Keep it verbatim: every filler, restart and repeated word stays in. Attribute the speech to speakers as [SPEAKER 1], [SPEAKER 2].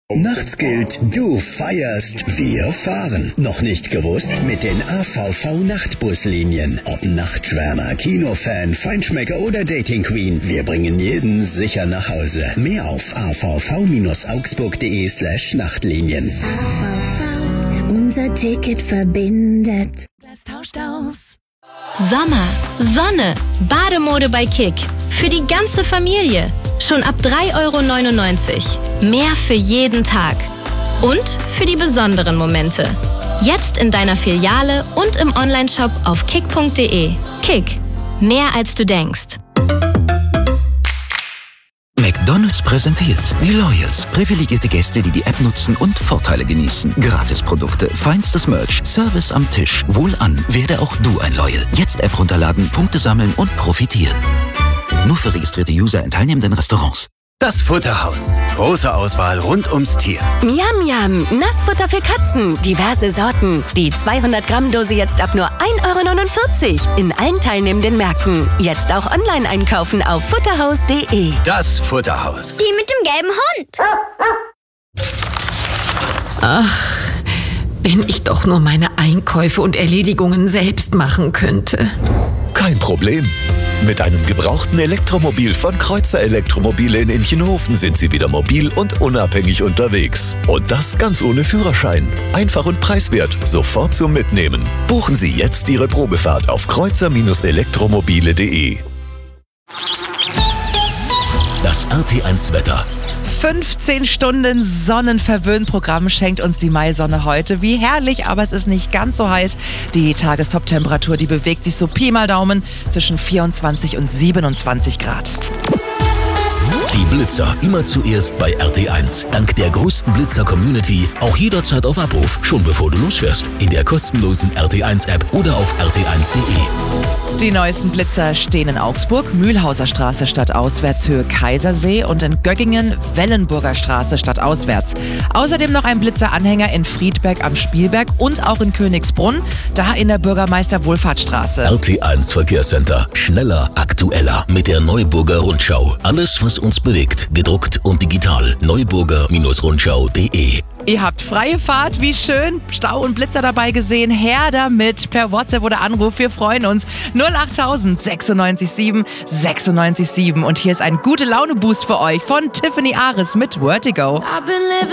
[SPEAKER 1] Nachts gilt, du feierst, wir fahren. Noch nicht gewusst? Mit den A V V-Nachtbuslinien. Ob Nachtschwärmer, Kinofan, Feinschmecker oder Dating Queen, wir bringen jeden sicher nach Hause. Mehr auf a v v augsburg punkt de slash Nachtlinien.
[SPEAKER 2] A V V, unser Ticket verbindet. Das tauscht aus.
[SPEAKER 3] Sommer, Sonne, Bademode bei Kick. Für die ganze Familie. Schon ab drei Euro neunundneunzig. Mehr für jeden Tag. Und für die besonderen Momente. Jetzt in deiner Filiale und im Onlineshop auf kick punkt de. Kick. Mehr als du denkst.
[SPEAKER 4] McDonald's präsentiert die Loyals. Privilegierte Gäste, die die App nutzen und Vorteile genießen. Gratisprodukte, feinstes Merch, Service am Tisch. Wohlan, werde auch du ein Loyal. Jetzt App runterladen, Punkte sammeln und profitieren. Nur für registrierte User in teilnehmenden Restaurants.
[SPEAKER 5] Das Futterhaus. Große Auswahl rund ums Tier.
[SPEAKER 6] Miam, miam. Nassfutter für Katzen. Diverse Sorten. Die zweihundert Gramm Dose jetzt ab nur ein Euro neunundvierzig. In allen teilnehmenden Märkten. Jetzt auch online einkaufen auf futterhaus punkt de.
[SPEAKER 5] Das Futterhaus.
[SPEAKER 7] Die mit dem gelben Hund.
[SPEAKER 8] Ach, wenn ich doch nur meine Einkäufe und Erledigungen selbst machen könnte.
[SPEAKER 9] Kein Problem. Mit einem gebrauchten Elektromobil von Kreuzer Elektromobile in Inchenhofen sind Sie wieder mobil und unabhängig unterwegs. Und das ganz ohne Führerschein. Einfach und preiswert, sofort zum Mitnehmen. Buchen Sie jetzt Ihre Probefahrt auf kreuzer elektromobile punkt de.
[SPEAKER 10] Das R T eins Wetter.
[SPEAKER 11] fünfzehn Stunden Sonnenverwöhn-Programm schenkt uns die Maisonne heute. Wie herrlich, aber es ist nicht ganz so heiß. Die Tagestop-Temperatur, die bewegt sich so Pi mal Daumen zwischen vierundzwanzig und siebenundzwanzig Grad.
[SPEAKER 10] Die Blitzer immer zuerst bei R T eins. Dank der größten Blitzer-Community auch jederzeit auf Abruf, schon bevor du losfährst. In der kostenlosen R T eins App oder auf r t eins punkt de.
[SPEAKER 11] Die neuesten Blitzer stehen in Augsburg, Mühlhauser Straße stadtauswärts Höhe Kaisersee und in Göggingen, Wellenburger Straße stadtauswärts. Außerdem noch ein Blitzeranhänger in Friedberg am Spielberg und auch in Königsbrunn, da in der Bürgermeister-Wohlfahrtsstraße.
[SPEAKER 10] R T eins Verkehrscenter. Schneller, aktueller mit der Neuburger Rundschau. Alles, was uns bewegt, gedruckt und digital. neuburger Rundschau punkt de.
[SPEAKER 11] Ihr habt freie Fahrt, wie schön. Stau und Blitzer dabei gesehen. Her damit per WhatsApp oder Anruf. Wir freuen uns. null achttausend sechsundneunzig sieben sechsundneunzig sieben. Und hier ist ein Gute-Laune-Boost für euch von Tiffany Ares mit Vertigo.